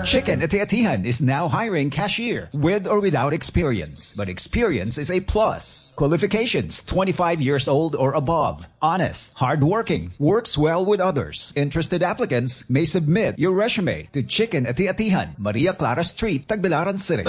Chicken Ati-Atihan is now hiring cashier with or without experience. But experience is a plus. Qualifications, 25 years old or above. Honest, hardworking, works well with others. Interested applicants may submit your resume to Chicken Ati-Atihan, Maria Clara Street, Tagbilaran City.